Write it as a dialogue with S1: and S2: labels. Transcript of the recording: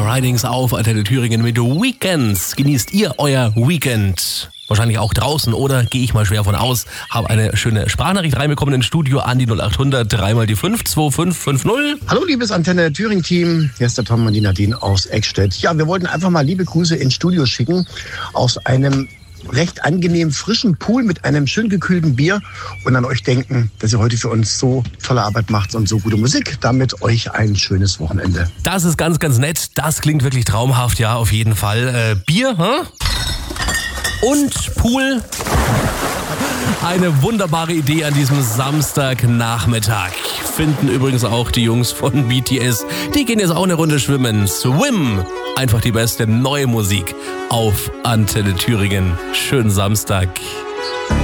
S1: Ridings auf Antenne Thüringen mit Weekends. Genießt ihr euer Weekend? Wahrscheinlich auch draußen, oder? Gehe ich mal schwer von aus. Habe eine schöne Sprachnachricht reinbekommen ins Studio an die 0800 3 mal die 5 2550.
S2: Hallo liebes Antenne Thüringen Team, hier ist der Tom und die Nadine aus Eckstedt. Ja, wir wollten einfach mal liebe Grüße ins Studio schicken aus einem recht angenehm frischen Pool mit einem schön gekühlten Bier und an euch denken, dass ihr heute für uns so tolle Arbeit macht und so gute Musik. Damit euch ein schönes Wochenende.
S1: Das ist ganz, ganz nett. Das klingt wirklich traumhaft, ja, auf jeden Fall. Bier, und Pool. Eine wunderbare Idee an diesem Samstagnachmittag. Finden übrigens auch die Jungs von BTS. Die gehen jetzt auch eine Runde schwimmen. Swim. Einfach die beste neue Musik auf Antenne Thüringen. Schönen Samstag.